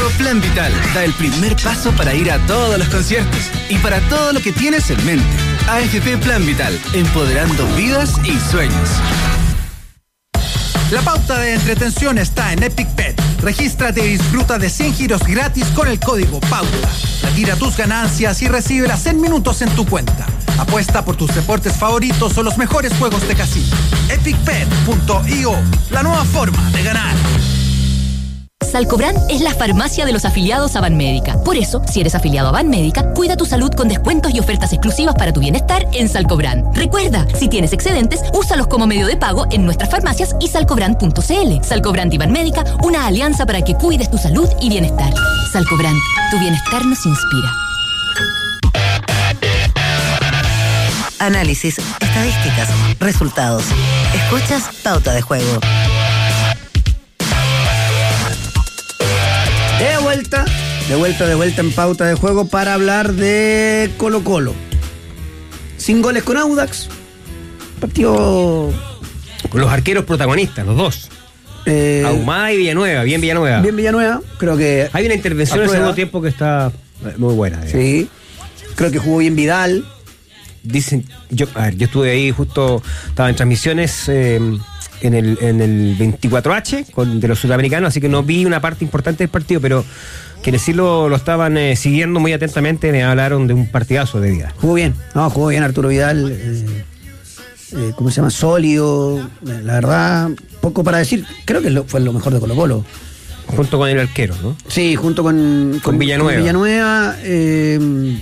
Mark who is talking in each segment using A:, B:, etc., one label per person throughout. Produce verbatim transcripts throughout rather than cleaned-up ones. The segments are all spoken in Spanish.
A: Plan Vital da el primer paso para ir a todos los conciertos y para todo lo que tienes en mente. A F P Plan Vital, empoderando vidas y sueños.
B: La pauta de entretención está en Epic Pet. Regístrate y disfruta de cien giros gratis con el código PAUTA. Retira tus ganancias y recíbelas en minutos en tu cuenta. Apuesta por tus deportes favoritos o los mejores juegos de casino. epic pet punto io, la nueva forma de ganar.
C: Salcobran es la farmacia de los afiliados a Banmédica. Por eso, si eres afiliado a Banmédica, cuida tu salud con descuentos y ofertas exclusivas para tu bienestar en Salcobran. Recuerda, si tienes excedentes, úsalos como medio de pago en nuestras farmacias y salcobran punto cl. Salcobran y Banmédica, una alianza para que cuides tu salud y bienestar. Salcobran, tu bienestar nos inspira.
D: Análisis, estadísticas, resultados. Escuchas Pauta de Juego.
E: De vuelta, de vuelta, de vuelta en Pauta de Juego para hablar de Colo-Colo. Sin goles con Audax. Partido...
F: Con los arqueros protagonistas, los dos.
E: Eh,
F: Ahumada y Villanueva, bien Villanueva.
E: Bien Villanueva, creo que...
F: Hay una intervención en el segundo tiempo que está muy buena. Digamos.
E: Sí, creo que jugó bien Vidal.
F: Dicen, yo, a ver, yo estuve ahí justo, estaba en transmisiones... Eh, en el, en el veinticuatro H con, de los sudamericanos, así que no vi una parte importante del partido, pero quienes sí lo, lo estaban eh, siguiendo muy atentamente me hablaron de un partidazo de Vidal.
E: Jugó bien, no, jugó bien Arturo Vidal, eh, eh, ¿cómo se llama? Sólido, eh, la verdad, poco para decir, creo que lo, fue lo mejor de Colo-Colo.
F: Junto con el arquero, ¿no?
E: Sí, junto con, con,
F: con Villanueva.
E: Con Villanueva eh,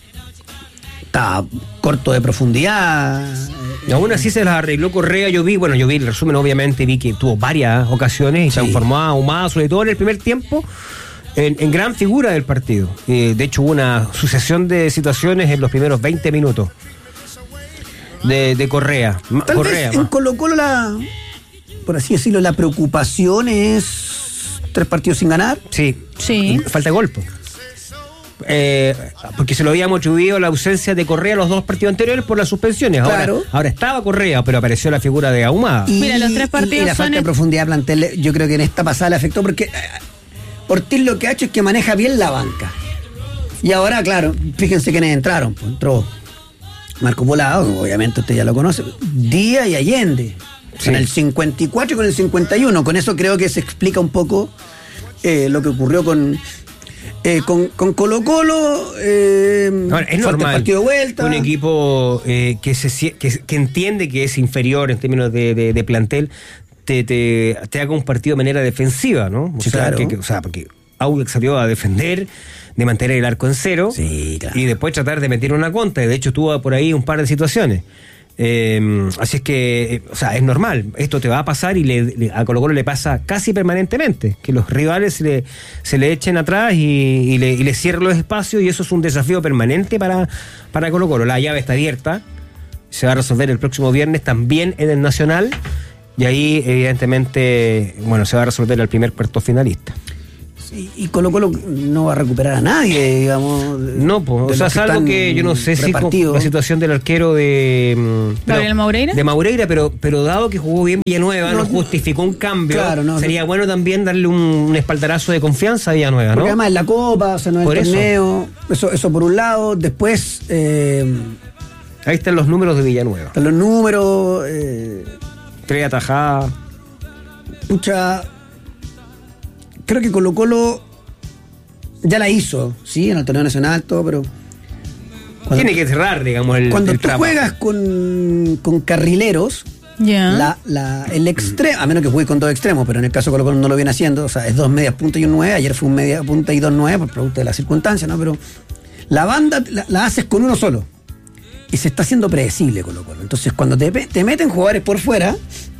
E: está corto de profundidad.
F: Y aún así se las arregló Correa. Yo vi, bueno, yo vi el resumen, obviamente, vi que tuvo varias ocasiones y sí. transformó a Ahumada, sobre todo en el primer tiempo, en, en gran figura del partido. Eh, de hecho, hubo una sucesión de situaciones en los primeros veinte minutos de, de Correa.
E: Tal
F: Correa
E: vez en Colo-Colo la, por así decirlo, la preocupación es tres partidos sin ganar.
F: Sí,
G: sí.
F: Falta de golpe. Eh, porque se lo habíamos atribuido la ausencia de Correa los dos partidos anteriores por las suspensiones. Ahora,
E: claro.
F: ahora estaba Correa, pero apareció la figura de Ahumada.
E: Y,
G: Mira, los tres partidos
E: y la
G: son
E: falta de profundidad plantel, yo creo que en esta pasada le afectó porque eh, Ortiz lo que ha hecho es que maneja bien la banca. Y ahora, claro, fíjense quiénes entraron. Pues entró Marco Volado, obviamente usted ya lo conoce, Díaz y Allende. Sí. Con el cincuenta y cuatro y con el cincuenta y uno. Con eso creo que se explica un poco eh, lo que ocurrió con... Eh, con, con Colo-Colo eh,
F: Ahora, es normal
E: partido de vuelta.
F: Un equipo eh, que, se, que, que entiende que es inferior en términos de, de, de plantel te, te, te haga un partido de manera defensiva, ¿no? O
E: sí,
F: sea,
E: claro.
F: que, que, o sea, porque Audax salió a defender, de mantener el arco en cero,
E: sí, claro.
F: y después tratar de meter una contra. De hecho tuvo por ahí un par de situaciones. Eh, así es que, eh, o sea, es normal, esto te va a pasar y le, le, a Colo-Colo le pasa casi permanentemente, que los rivales se le, se le echen atrás y, y, le, y le cierren los espacios, y eso es un desafío permanente para, para Colo-Colo. La llave está abierta, se va a resolver el próximo viernes también en el Nacional, y ahí evidentemente, bueno, se va a resolver el primer cuarto finalista.
E: Y, y Colo-Colo no va a recuperar a nadie, digamos.
F: No, pues, o sea, salvo que yo no sé si con la situación del arquero de
G: Gabriel Maureira.
F: De Maureira, pero, pero dado que jugó bien Villanueva, no, no justificó un cambio. Claro, no, sería no. bueno también darle un, un espaldarazo de confianza a Villanueva, ¿no?
E: Porque además en la Copa, o sea, no es el torneo. Eso, eso por un lado. Después. Eh,
F: Ahí están los números de Villanueva.
E: Están los números. Eh,
F: Tres atajadas.
E: Pucha. Creo que Colo-Colo ya la hizo, sí, en el torneo nacional, todo, pero...
F: Cuando, tiene que cerrar, digamos, el
E: Cuando
F: el
E: tú juegas con, con carrileros,
G: yeah.
E: la, la, el extremo, a menos que juegues con dos extremos, pero en el caso de Colo-Colo no lo viene haciendo, o sea, es dos medias puntas y un nueve, ayer fue un media punta y dos nueve, por producto de las circunstancias, ¿no? Pero la banda la, la haces con uno solo, y se está haciendo predecible Colo-Colo. Entonces, cuando te, te meten jugadores por fuera...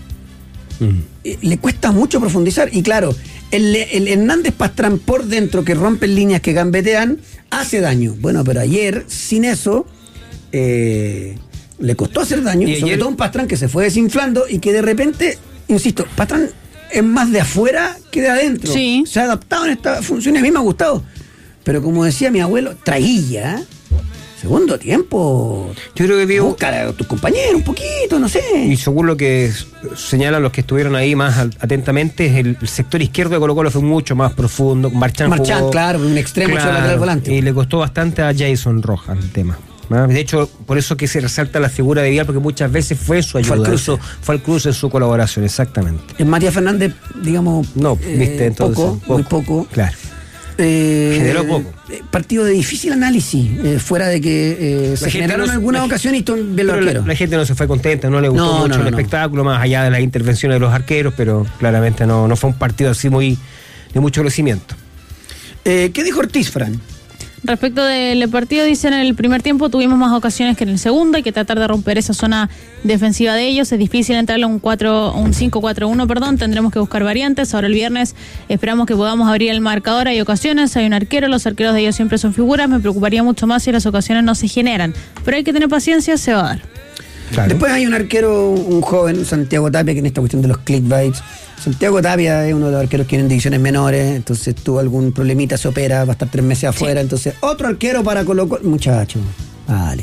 E: Mm. Le cuesta mucho profundizar. Y claro, el, el Hernández Pastrán por dentro, que rompen líneas, que gambetean, hace daño. Bueno, pero ayer, sin eso, eh, le costó hacer daño. Y sobre ayer... todo un Pastrán que se fue desinflando y que de repente, insisto, Pastrán es más de afuera que de adentro.
G: Sí.
E: Se ha adaptado en esta función y a mí me ha gustado. Pero como decía mi abuelo, traguilla. Segundo tiempo.
F: Yo creo que vio.
E: Busca a tus compañeros un poquito, no sé.
F: Y según lo que señalan los que estuvieron ahí más atentamente, el, el sector izquierdo de Colo-Colo fue mucho más profundo. Marchán,
E: Marchán
F: jugó,
E: claro, un extremo
F: claro,
E: lateral volante.
F: Y le costó bastante a Jason Rojas el tema. ¿no? De hecho, por eso que se resalta la figura de Vidal, porque muchas veces fue su ayuda.
E: Fue al cruce.
F: Eso, fue al cruce en su colaboración, exactamente.
E: El Matías Fernández, digamos.
F: No,
E: eh,
F: viste, entonces.
E: Poco,
F: poco,
E: muy poco.
F: Claro.
E: Eh,
F: Generó poco.
E: eh, Partido de difícil análisis, eh, fuera de que eh, se
F: gente
E: generaron
F: no-
E: algunas
F: la-
E: ocasiones y todo bien los
F: Pero la,
E: arqueros.
F: la gente no se fue contenta, no le gustó
E: No,
F: mucho
E: no,
F: el
E: no, no.
F: espectáculo, más allá de las intervenciones de los arqueros, pero claramente no, no fue un partido así muy de mucho crecimiento.
E: Eh, ¿Qué dijo Ortiz, Fran?
G: Respecto del partido, dicen en el primer tiempo tuvimos más ocasiones que en el segundo, hay que tratar de romper esa zona defensiva de ellos, es difícil entrarle a un cuatro, un cinco cuatro uno, perdón, tendremos que buscar variantes, ahora el viernes esperamos que podamos abrir el marcador, hay ocasiones, hay un arquero, los arqueros de ellos siempre son figuras, me preocuparía mucho más si las ocasiones no se generan, pero hay que tener paciencia, se va a dar.
F: Claro.
E: Después hay un arquero, un joven, Santiago Tapia, que en esta cuestión de los clickbaits. Santiago Tapia es uno de los arqueros que tienen divisiones menores, entonces tuvo algún problemita, se opera, va a estar tres meses afuera, entonces otro arquero para Colo-Colo. Muchacho, vale.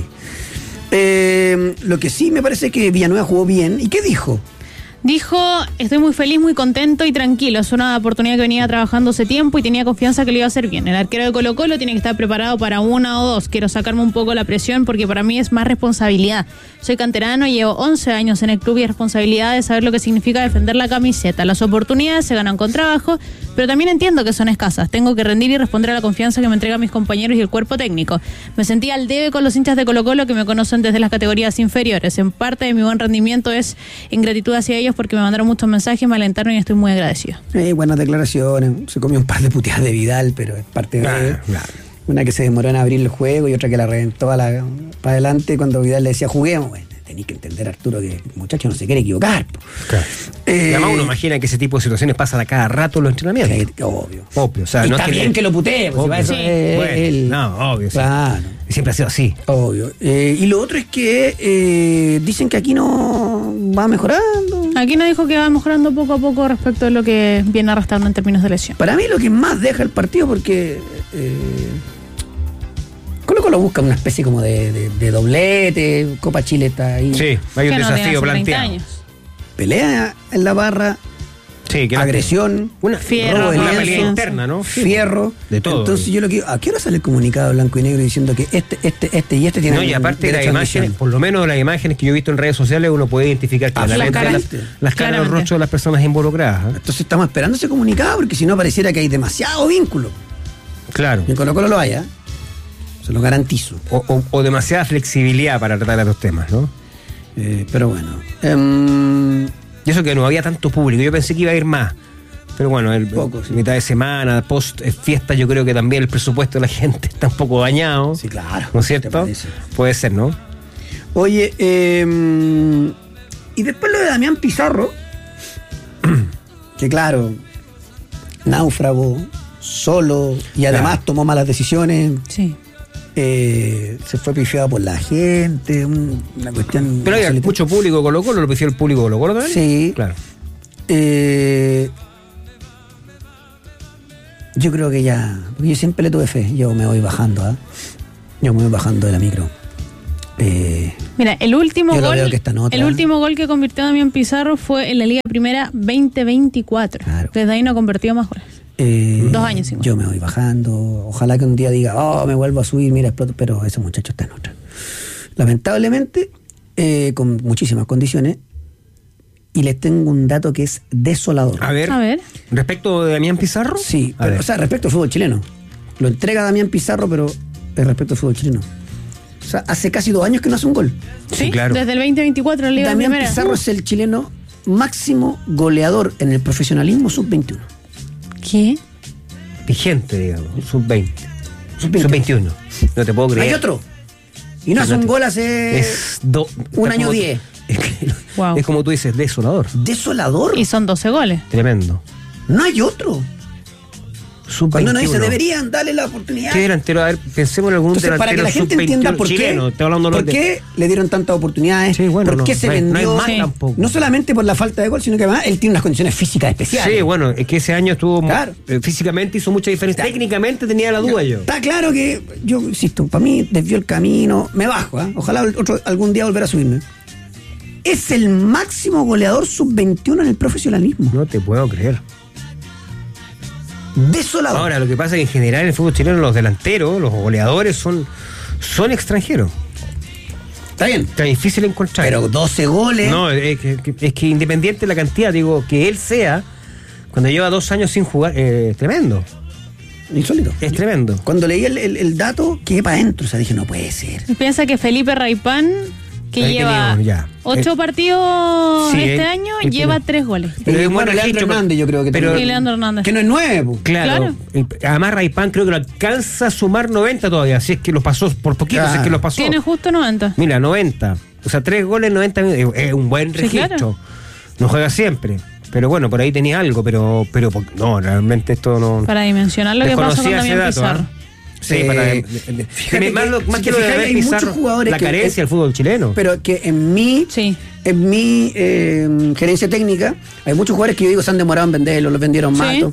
E: Eh, lo que sí me parece que Villanueva jugó bien. ¿Y qué dijo?
G: Dijo, estoy muy feliz, muy contento y tranquilo. Es una oportunidad que venía trabajando hace tiempo y tenía confianza que lo iba a hacer bien. El arquero de Colo-Colo tiene que estar preparado para una o dos. Quiero sacarme un poco la presión porque para mí es más responsabilidad. Soy canterano, llevo once años en el club y es responsabilidad de saber lo que significa defender la camiseta. Las oportunidades se ganan con trabajo, pero también entiendo que son escasas. Tengo que rendir y responder a la confianza que me entregan mis compañeros y el cuerpo técnico. Me sentí al debe con los hinchas de Colo-Colo que me conocen desde las categorías inferiores. En parte de mi buen rendimiento es en gratitud hacia ellos porque me mandaron muchos mensajes, me alentaron y estoy muy agradecido.
E: Eh, buenas declaraciones. Se comió un par de puteadas de Vidal, pero es parte de.
F: Claro, claro.
E: Una que se demoró en abrir el juego y otra que la reventó a la, para adelante cuando Vidal le decía juguemos. Bueno, tenéis que entender, Arturo, que el muchacho no se quiere equivocar. po.
F: Claro.
E: Eh,
F: Y además uno imagina que ese tipo de situaciones pasan a cada rato en los entrenamientos.
E: que- obvio.
F: Obvio, o sea,
E: Y
F: no
E: está
F: es que
E: bien que lo putee, pues, si va, eso
G: Sí.
E: es
F: Bueno,
E: el-
F: no, obvio, sí.
E: Claro.
F: Siempre ha sido así.
E: Obvio. Eh, y lo otro es que eh, dicen que aquí no va mejorando.
G: Aquí nos dijo que va mejorando poco a poco respecto de lo que viene arrastrando en términos de lesión.
E: Para mí lo que más deja el partido, porque eh, Colo Colo busca una especie como de, de- de doblete, Copa Chile está ahí.
F: Sí, hay un
G: Que no tiene
F: desafío
G: hace treinta
F: planteado.
G: años.
E: Pelea en la barra,
F: Sí, que
E: agresión,
F: Una,
G: Fierro,
F: robo de
G: una
F: lienzo,
G: pelea
F: interna, ¿no?
E: fierro.
F: De todo.
E: Entonces yo lo que ¿a qué hora sale el comunicado blanco y negro diciendo que este, este, este y este tienen
F: No, y aparte las
E: derecho a
F: imágenes,
E: admisión?
F: por lo menos las imágenes que yo he visto en redes sociales, uno puede identificar claramente
E: Absolutamente.
F: las, las caras de
G: Claramente.
F: los rostros de las personas involucradas. ¿eh?
E: Entonces estamos esperando ese comunicado porque si no pareciera que hay demasiado vínculo.
F: Claro.
E: Y en Colo Colo lo haya, se lo garantizo.
F: O, o- o demasiada flexibilidad para tratar estos temas, ¿no?
E: Eh, pero bueno. em,
F: Y eso que no había tanto público, yo pensé que iba a ir más. Pero bueno, el,
E: Poco, sí.
F: mitad de semana, post eh, fiesta, yo creo que también el presupuesto de la gente está un poco dañado.
E: sí, claro.
F: ¿No es
E: ¿te
F: cierto?
E: parece?
F: Puede ser, ¿no?
E: Oye, em, y después lo de Damián Pizarro, que claro, náufrago, solo, y además
F: Claro.
E: tomó malas decisiones,
G: Sí.
E: eh, se fue pifiado por la gente, un- una cuestión...
F: Pero hay
E: insólita.
F: mucho público Colo Colo, lo prefiero el público Colo Colo también.
E: Sí.
F: Claro.
E: Eh, yo creo que ya, porque yo siempre le tuve fe, yo me voy bajando, ¿ah? Yo me voy bajando de la micro. Eh,
G: Mira, el último
E: Yo lo
G: gol,
E: veo que está en otra.
G: el último gol que convirtió Damián Pizarro fue en la Liga Primera veinte veinticuatro.
E: Claro.
G: Desde ahí no ha convertido más goles.
E: Eh,
G: Dos años igual.
E: Yo me voy bajando. Ojalá que un día diga, oh, me vuelvo a subir, mira, exploto. Pero ese muchacho está en otra. Lamentablemente, eh, con muchísimas condiciones. Y les tengo un dato que es desolador.
F: A ver,
G: A ver.
F: respecto de Damián Pizarro.
E: Sí,
F: A
E: pero,
F: ver.
E: o sea, respecto al fútbol chileno. Lo entrega Damián Pizarro, pero es respecto al fútbol chileno. O sea, hace casi dos años que no hace un gol.
F: Sí, claro.
G: Desde el veinte veinticuatro en la Liga
E: Damián
G: Primera.
E: Pizarro es el chileno máximo goleador en el profesionalismo sub veintiuno.
G: ¿Qué?
F: Vigente, digamos, sub veinte.
E: sub veintiuno.
F: sub veintiuno. No te puedo creer.
E: Hay otro. Y no hace un gol hace
F: Es do-
E: un
F: es
E: año
F: como-
E: diez.
F: Es, que-
G: Wow.
F: es como tú dices, desolador.
E: Desolador.
G: Y son doce goles.
F: Tremendo.
E: No hay otro.
F: sub veintiuno.
E: Cuando uno dice, deberían darle la oportunidad.
F: ¿Qué delantero? A ver, pensemos en algún
E: Entonces,
F: delantero
E: para que la gente
F: sub veintiuno
E: entienda por qué,
F: chileno. Estoy hablando
E: por
F: de-
E: qué le dieron tantas oportunidades,
F: Sí, bueno,
E: por
F: no,
E: qué se
F: no hay- no hay
E: vendió.
F: más
E: Sí.
F: tampoco.
E: No solamente por la falta de gol, sino que además él tiene unas condiciones físicas especiales.
F: Sí, bueno, es que ese año estuvo
E: Claro.
F: eh, físicamente hizo mucha diferencia.
E: Claro.
F: Técnicamente tenía la duda yo.
E: Está claro que, yo insisto, para mí desvió el camino, me bajo, ¿eh? Ojalá otro, algún día volver a subirme. Es el máximo goleador sub veintiuno en el profesionalismo.
F: No te puedo creer.
E: Desolador.
F: Ahora, lo que pasa es que en general en el fútbol chileno los delanteros, los goleadores son, son extranjeros.
E: Está bien.
F: Está difícil encontrar.
E: Pero doce goles.
F: No, es que, que- es que independiente de la cantidad, digo, que él sea, cuando lleva dos años sin jugar, eh, es tremendo.
E: Insólito.
F: Es tremendo.
E: Cuando leí el, el- el dato, quedé para adentro. O sea, dije, no puede ser.
G: Piensa que Felipe Raipán, que
F: Ahí
G: lleva
F: teníamos, ya.
G: ocho
F: Eh,
G: partidos
F: sí,
G: este
F: eh,
G: año,
F: eh,
G: lleva
F: pero-
G: tres goles.
F: Pero
E: Y
F: es un buen
E: bueno, Leandro
F: registro,
E: Hernández, yo creo que
F: pero-
E: también.
G: Y Leandro Hernández.
E: Que no es nueve, po.
F: Claro. El- además, Raipán creo que lo alcanza a sumar noventa todavía. Si es que los pasó por poquito, si es que los pasó.
G: Tiene justo noventa.
F: Mira, noventa. O sea, tres goles en noventa minutos. Es un buen
G: Sí,
F: registro.
G: claro.
F: No juega siempre. Pero bueno, por ahí tenía algo, pero, pero no, realmente esto no.
G: Para dimensionar lo que pasa con
F: Desconocía
G: Damián
F: ese dato,
G: Pizarro.
F: ¿ah? Sí,
E: Eh,
F: para.
E: fíjate
F: más
E: que,
F: lo- más
E: si
F: que
E: te
F: lo de
E: fijas,
F: Damián
E: hay muchos
F: Pizarro,
E: jugadores
F: la
E: que-
F: carencia del fútbol chileno.
E: Pero que en mi,
G: Sí.
E: en mi eh, gerencia técnica, hay muchos jugadores que yo digo se han demorado en venderlo, los vendieron
G: Sí.
E: mato.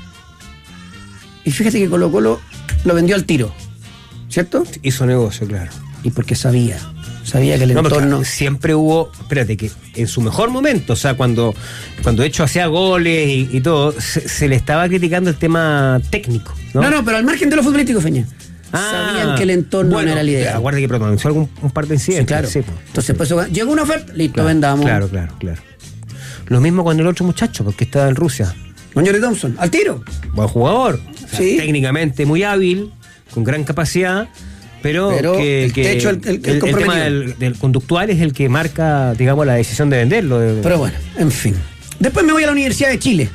E: Y fíjate que Colo Colo lo vendió al tiro, ¿cierto?
F: Hizo negocio, claro.
E: Y porque sabía, sabía que el
F: No, porque
E: entorno...
F: siempre hubo, espérate, que en su mejor momento, o sea, cuando, cuando de hecho hacía goles y, y todo, se, se le estaba criticando el tema técnico, ¿no?
E: No, no, pero al margen de lo futbolístico, Feña.
F: Ah,
E: Sabían que el entorno
F: bueno,
E: no era el ideal.
F: Aguarde que protagonizó algún un par de
E: Sí,
F: incidentes.
E: claro.
F: Sí, pues.
E: Entonces, pues, eso- llegó una oferta, listo,
F: Claro,
E: vendamos.
F: Claro, claro, claro. Lo mismo con el otro muchacho, porque estaba en Rusia.
E: Con Johnny Thompson, al tiro.
F: Buen jugador, o sea,
E: Sí.
F: técnicamente muy hábil, con gran capacidad, pero,
E: Pero
F: que,
E: el
F: que
E: techo, el- el- el
F: el tema
E: comprometido.
F: del, del conductual es el que marca, digamos, la decisión de venderlo. de-
E: Pero bueno, en fin. Después me voy a la Universidad de Chile.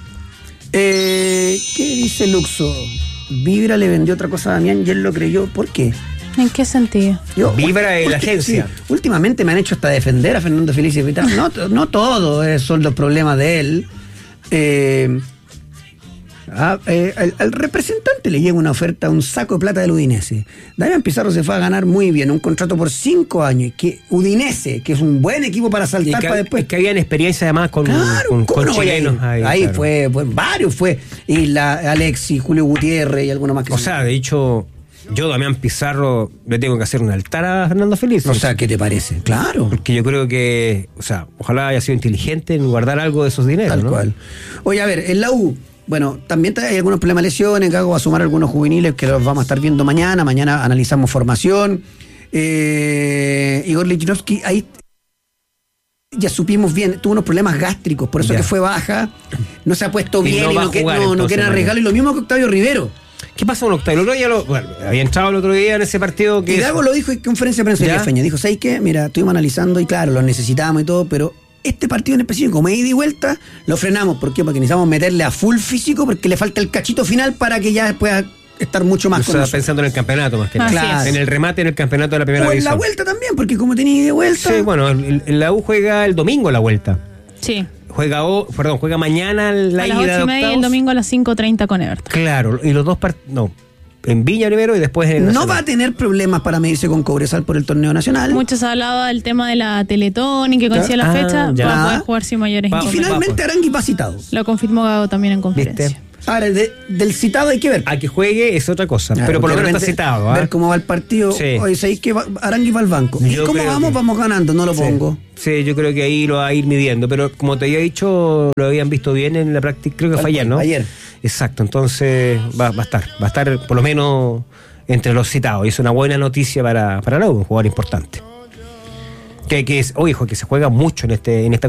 E: Eh, ¿Qué dice Luxo? Vibra le vendió otra cosa a Damián y él lo creyó. ¿Por qué?
G: ¿En qué sentido?
E: Yo,
F: Vibra de la
E: ulti-
F: agencia.
E: sí, últimamente me han hecho hasta defender a Fernando Felicio y tal. No, no todo eh, son los problemas de él. Eh, ah, eh, al, al representante le llega una oferta, un saco de plata del Udinese. Damián Pizarro se fue a ganar muy bien, un contrato por cinco años. Y que Udinese, que es un buen equipo para
F: Y
E: saltar
F: que,
E: para después.
F: es que habían experiencia además con,
E: Claro,
F: con,
E: ¿cómo
F: con
E: no voy a ir?
F: chilenos ahí.
E: Ahí
F: claro.
E: fue, fue, varios fue. Y la Alexis, Julio Gutiérrez y alguno más que
F: O
E: se-
F: sea, de hecho, yo, Damián Pizarro, le tengo que hacer un altar a Fernando Feliz.
E: O sea, ¿qué te parece? Claro.
F: Porque yo creo que, o sea, ojalá haya sido inteligente en guardar algo de esos dineros,
E: Tal
F: ¿no?
E: cual. Oye, a ver, en la U, bueno, también hay algunos problemas de lesiones, Gago va a sumar algunos juveniles que los vamos a estar viendo mañana. Mañana analizamos formación. Eh, Igor Lichnowsky, ahí ya supimos bien, tuvo unos problemas gástricos, por eso
F: Ya.
E: que fue baja. No se ha puesto
F: Y
E: bien
F: no
E: y
F: va
E: no,
F: a
E: que-
F: jugar,
E: no, no
F: entonces,
E: quieren
F: mañana.
E: arriesgarlo. Y lo mismo que Octavio Rivero.
F: ¿Qué pasó con Octavio? El otro día lo, bueno, había entrado el otro día en ese partido que...
E: Y Gago lo dijo en conferencia de prensa
F: ¿Ya?
E: de Feña. Dijo, ¿sabes qué? Mira, estuvimos analizando y claro, los necesitábamos y todo, pero este partido en específico, como ida y vuelta, lo frenamos. ¿Por qué? Porque necesitamos meterle a full físico porque le falta el cachito final para que ya pueda estar mucho más
F: O
E: con
F: sea,
E: nosotros.
F: pensando en el campeonato más que
G: Así
F: nada.
G: es.
F: En el remate en el campeonato de la primera
E: O en
F: división.
E: la vuelta también, porque como tenía ida y vuelta.
F: Sí, bueno, el, el- la U juega el domingo la vuelta.
G: Sí.
F: Juega o, perdón, juega mañana la
G: A las
F: ida de
G: ocho y media y el
F: octavos.
G: domingo a las cinco treinta con Everton.
F: Claro, y los dos partidos, no, en Viña primero y después en el
E: no
F: Nacional.
E: va a tener problemas para medirse con Cobresal por el torneo nacional.
G: Mucho se hablaba del tema de la Teletón y que coincide la
F: Ah,
G: fecha
F: ya.
G: para poder jugar sin mayores
F: Va-
E: y
G: inconvenientes.
E: finalmente Arangui va citado.
G: Lo confirmó Gago también en conferencia.
F: ¿Viste?
E: Ahora, de- del citado hay que ver.
F: A que juegue es otra cosa,
E: Claro,
F: pero por lo
E: porque
F: menos
E: de
F: está
E: repente
F: citado. ¿ah?
E: Ver cómo va el partido.
F: Sí.
E: Oye, ¿sabéis que va- Arangui va al banco? ¿Y
F: Yo
E: cómo
F: creo
E: vamos?
F: que-
E: Vamos ganando, no lo
F: Sí.
E: pongo.
F: Sí, yo creo que ahí lo va a ir midiendo, pero como te había dicho, lo habían visto bien en la práctica, creo que
E: Tal
F: fue ayer,
E: cual,
F: ¿no?
E: ayer.
F: Exacto, entonces va, va a estar, va a estar por lo menos entre los citados, y es una buena noticia para, para la U, un jugador importante. Que, que es, ojo, que se juega mucho en este en esta